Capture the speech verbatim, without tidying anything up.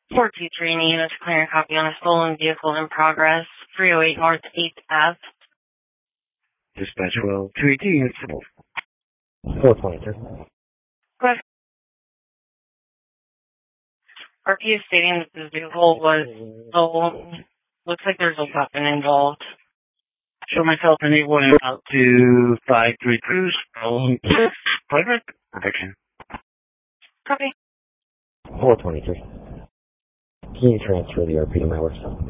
four two three in the unit to clear a copy on a stolen vehicle in progress, three oh eight North eighth Avenue. Dispatch well, two eighteen units civil. four twenty-two. Go ahead. R P is stating that the vehicle was stolen. Looks like there's a weapon involved. Show myself and anyone out to five three Cruise. Private protection. Copy. four twenty-three. Can you transfer the R P to my work cell?